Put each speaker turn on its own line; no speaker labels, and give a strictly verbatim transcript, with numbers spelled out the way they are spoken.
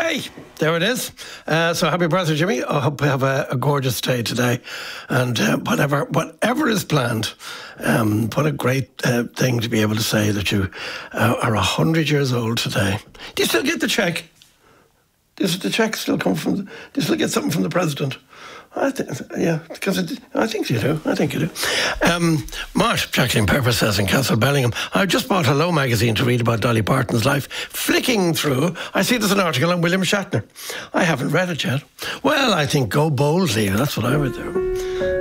Okay, there it is. Uh, so happy birthday, Jimmy. I hope you have a, a gorgeous day today. And uh, whatever whatever is planned, um, what a great uh, thing to be able to say that you uh, are one hundred years old today. Do you still get the cheque? Does the cheque still come from... Do you still get something from the president? I think, yeah, because it, I think you do. I think you do. Um, Mart, Jacqueline Pepper says in Castle Bellingham, I just bought Hello magazine to read about Dolly Parton's life. Flicking through, I see there's an article on William Shatner. I haven't read it yet. Well, I think go boldly. That's what I would do.